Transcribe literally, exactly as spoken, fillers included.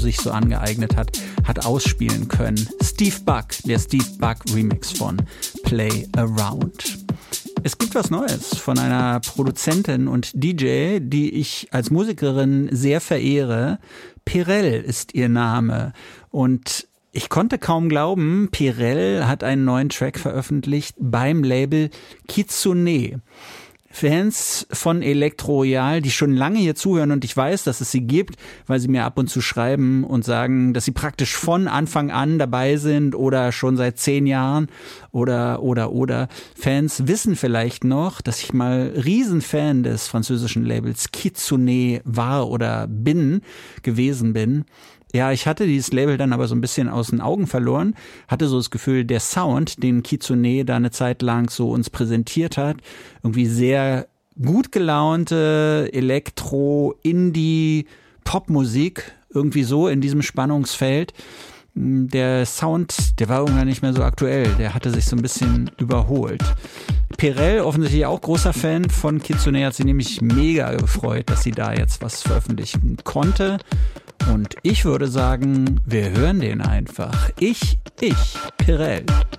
sich so angeeignet hat, hat ausspielen können. Steve Buck, der Steve Buck Remix von Play Around. Es gibt was Neues von einer Produzentin und D J, die ich als Musikerin sehr verehre. Perel ist ihr Name und ich konnte kaum glauben, Perel hat einen neuen Track veröffentlicht beim Label Kitsune. Fans von Elektro Royal, die schon lange hier zuhören und ich weiß, dass es sie gibt, weil sie mir ab und zu schreiben und sagen, dass sie praktisch von Anfang an dabei sind oder schon seit zehn Jahren oder, oder, oder. Fans wissen vielleicht noch, dass ich mal Riesenfan des französischen Labels Kitsune war oder bin, gewesen bin. Ja, ich hatte dieses Label dann aber so ein bisschen aus den Augen verloren, hatte so das Gefühl, der Sound, den Kitsune da eine Zeit lang so uns präsentiert hat, irgendwie sehr gut gelaunte Elektro, Indie, Popmusik, irgendwie so in diesem Spannungsfeld. Der Sound, der war irgendwann nicht mehr so aktuell, der hatte sich so ein bisschen überholt. Perel, offensichtlich auch großer Fan von Kitsune, hat sich nämlich mega gefreut, dass sie da jetzt was veröffentlichen konnte. Und ich würde sagen, wir hören den einfach. Ich, ich, Perel.